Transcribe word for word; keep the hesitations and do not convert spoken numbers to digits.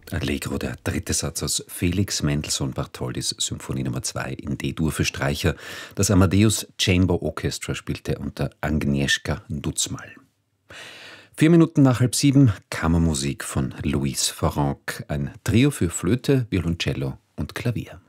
Allegro, der dritte Satz aus Felix Mendelssohn Bartholdys Symphonie Nummer zwei in D-Dur für Streicher. Das Amadeus Chamber Orchestra spielte unter Agnieszka Duzmal. Vier Minuten nach halb sieben, Kammermusik von Louis Farrenc, ein Trio für Flöte, Violoncello und Klavier.